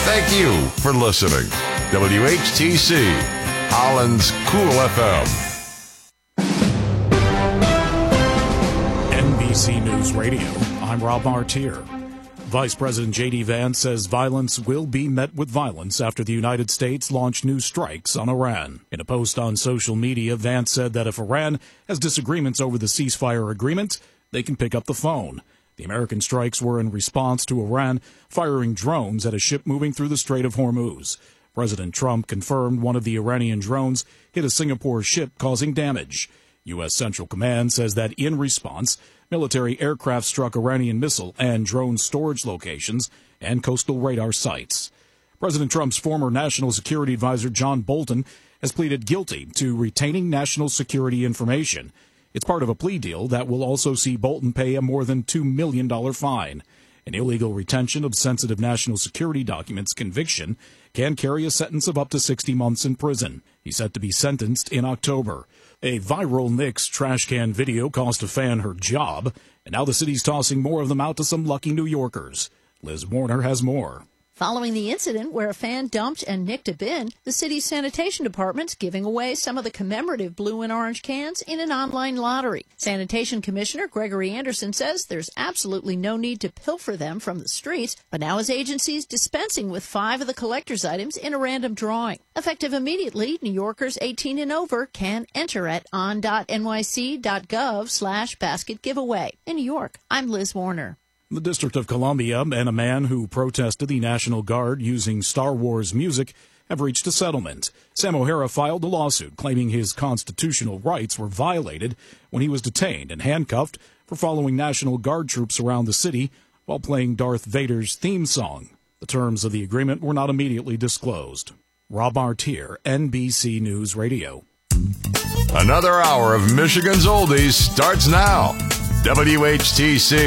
Thank you for listening. WHTC, Holland's Cool FM. NBC News Radio, I'm Rob Martier. Vice President J.D. Vance says violence will be met with violence after the United States launched new strikes on Iran. In a post on social media, Vance said that if Iran has disagreements over the ceasefire agreement, they can pick up the phone. The American strikes were in response to Iran firing drones at a ship moving through the Strait of Hormuz. President Trump confirmed one of the Iranian drones hit a Singapore ship, causing damage. U.S. Central Command says that in response, military aircraft struck Iranian missile and drone storage locations and coastal radar sites. President Trump's former National Security Advisor John Bolton has pleaded guilty to retaining national security information. It's part of a plea deal that will also see Bolton pay a more than $2 million fine. An illegal retention of sensitive national security documents conviction can carry a sentence of up to 60 months in prison. He's set to be sentenced in October. A viral Knicks trash can video cost a fan her job, and now the city's tossing more of them out to some lucky New Yorkers. Liz Warner has more. Following the incident where a fan dumped and nicked a bin, the city's sanitation department's giving away some of the commemorative blue and orange cans in an online lottery. Sanitation Commissioner Gregory Anderson says there's absolutely no need to pilfer them from the streets, but now his agency's dispensing with 5 of the collector's items in a random drawing. Effective immediately, New Yorkers 18 and over can enter at on.nyc.gov/basket giveaway. In New York, I'm Liz Warner. The District of Columbia and a man who protested the National Guard using Star Wars music have reached a settlement. Sam O'Hara filed a lawsuit claiming his constitutional rights were violated when he was detained and handcuffed for following National Guard troops around the city while playing Darth Vader's theme song. The terms of the agreement were not immediately disclosed. Rob Martier, NBC News Radio. Another hour of Michigan's Oldies starts now. WHTC.